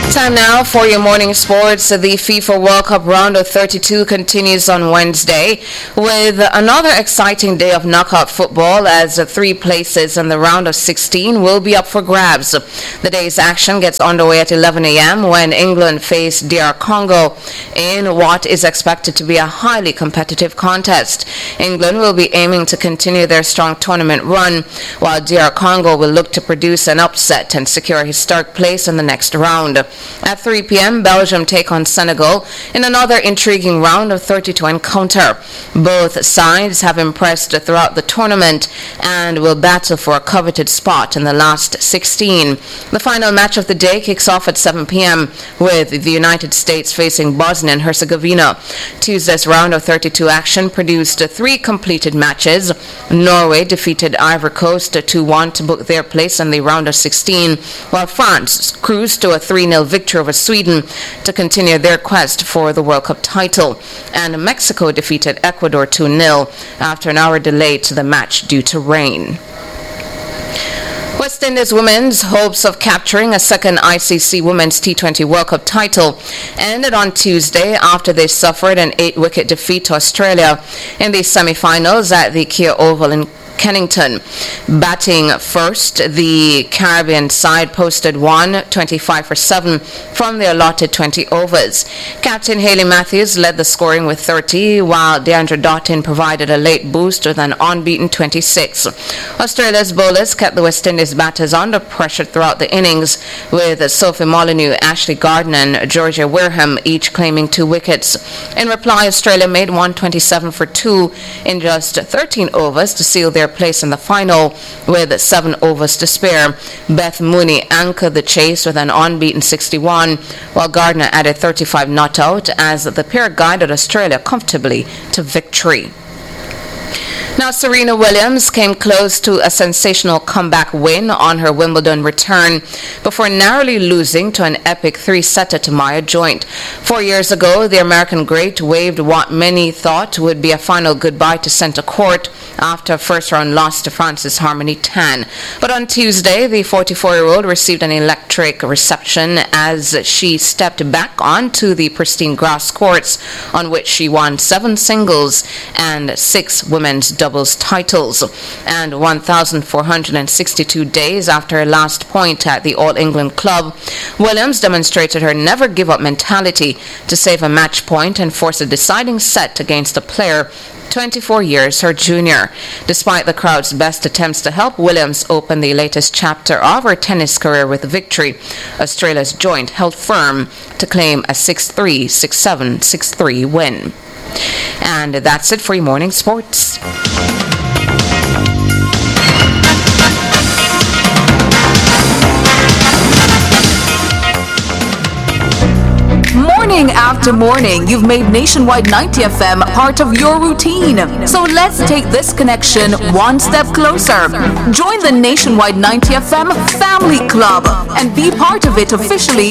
Time now for your morning sports. The FIFA World Cup round of 32 continues on Wednesday with another exciting day of knockout football as 3 places in the round of 16 will be up for grabs. The day's action gets underway at 11 a.m. when England face DR Congo in what is expected to be a highly competitive contest. England will be aiming to continue their strong tournament run, while DR Congo will look to produce an upset and secure a historic place in the next round. At 3 p.m., Belgium take on Senegal in another intriguing round of 32 encounter. Both sides have impressed throughout the tournament and will battle for a coveted spot in the last 16. The final match of the day kicks off at 7 p.m. with the United States facing Bosnia and Herzegovina. Tuesday's round of 32 action produced 3 completed matches. Norway defeated Ivory Coast 2-1 to book their place in the round of 16, while France cruised to a 3-0 victory over Sweden to continue their quest for the World Cup title. And Mexico defeated Ecuador 2-0 after an hour delay to the match due to rain. West Indies women's hopes of capturing a second ICC Women's T20 World Cup title ended on Tuesday after they suffered an 8-wicket defeat to Australia in the semi-finals at the Kia Oval in Kennington. Batting first, the Caribbean side posted 125 for 7 from the allotted 20 overs. Captain Hayley Matthews led the scoring with 30, while Deandra Dottin provided a late boost with an unbeaten 26. Australia's bowlers kept the West Indies batters under pressure throughout the innings, with Sophie Molyneux, Ashley Gardner and Georgia Wareham each claiming 2 wickets. In reply, Australia made 127 for 2 in just 13 overs to seal their place in the final with 7 overs to spare. Beth Mooney anchored the chase with an unbeaten 61, while Gardner added 35 not out as the pair guided Australia comfortably to victory. Now, Serena Williams came close to a sensational comeback win on her Wimbledon return before narrowly losing to an epic 3-setter to Maya Joint. 4 years ago, the American great waved what many thought would be a final goodbye to center court after a first-round loss to Frances Harmony Tan. But on Tuesday, the 44-year-old received an electric reception as she stepped back onto the pristine grass courts on which she won 7 singles and 6 women's doubles titles. And 1,462 days after her last point at the All England Club, Williams demonstrated her never-give-up mentality to save a match point and force a deciding set against a player 24 years her junior. Despite the crowd's best attempts to help Williams open the latest chapter of her tennis career with victory, Australia's Joint held firm to claim a 6-3, 6-7, 6-3 win. And that's it for your morning sports. Morning after morning, you've made Nationwide 90 FM part of your routine. So let's take this connection one step closer. Join the Nationwide 90 FM Family Club and be part of it officially